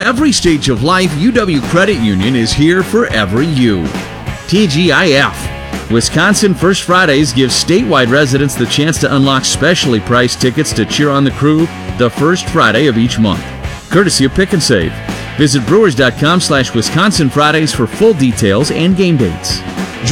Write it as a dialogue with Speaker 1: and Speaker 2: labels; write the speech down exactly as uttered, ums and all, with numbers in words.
Speaker 1: every stage of life, U W Credit Union is here for every you. T G I F. Wisconsin First Fridays gives statewide residents the chance to unlock specially priced tickets to cheer on the Crew the first Friday of each month, courtesy of Pick and Save. Visit brewers dot com slash Wisconsin Fridays for full details and game dates.